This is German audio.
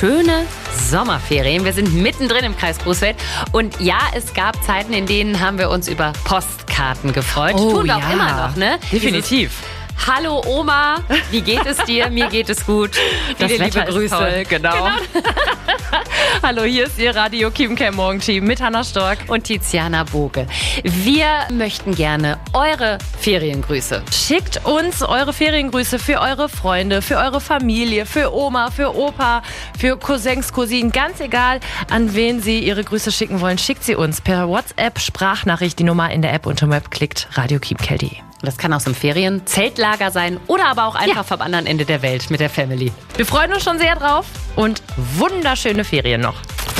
schöne Sommerferien. Wir sind mittendrin im Kreis Coesfeld. Und ja, es gab Zeiten, in denen haben wir uns über Postkarten gefreut. Tun wir auch immer noch, ne? Definitiv. Hallo Oma, wie geht es dir? Mir geht es gut. Das Viele Wetter liebe Grüße. ist toll, genau. Hallo, hier ist Ihr Radio Kiepenkerl Morgenteam mit Hannah Stork Und Tiziana Boge. Wir möchten gerne eure Feriengrüße. Schickt uns eure Feriengrüße für eure Freunde, für eure Familie, für Oma, für Opa, für Cousins, Cousinen, ganz egal, an wen Sie Ihre Grüße schicken wollen. Schickt sie uns per WhatsApp, Sprachnachricht, die Nummer in der App unter Web klickt, radiokiepenkerl.de. Das kann aus dem Ferien-Zeltlager sein oder aber auch einfach vom anderen Ende der Welt mit der Family. Wir freuen uns schon sehr drauf und wunderschöne Ferien noch.